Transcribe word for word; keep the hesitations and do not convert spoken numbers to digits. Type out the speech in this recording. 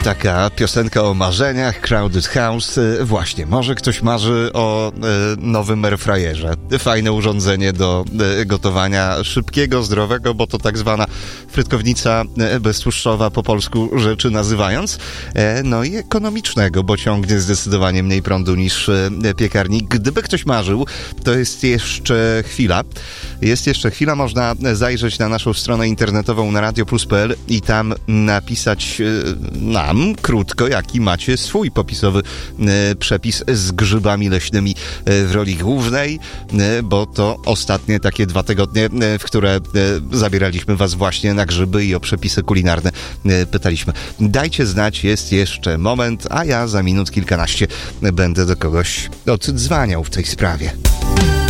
taka piosenka o marzeniach, Crowded House. Właśnie, może ktoś marzy o e, nowym airfryerze. Fajne urządzenie do e, gotowania szybkiego, zdrowego, bo to tak zwana frytkownica e, beztłuszczowa, po polsku rzeczy nazywając. E, no i ekonomicznego, bo ciągnie zdecydowanie mniej prądu niż e, piekarnik. Gdyby ktoś marzył, to jest jeszcze chwila. Jest jeszcze chwila, można zajrzeć na naszą stronę internetową na radio plus kropka p l i tam napisać e, nam krótko, jaki macie swój popisowy e, przepis z grzybami leśnymi e, w roli głównej, e, bo to ostatnie takie dwa tygodnie, e, w które e, zabieraliśmy was właśnie na grzyby i o przepisy kulinarne e, pytaliśmy. Dajcie znać, jest jeszcze moment, a ja za minut kilkanaście będę do kogoś oddzwaniał w tej sprawie.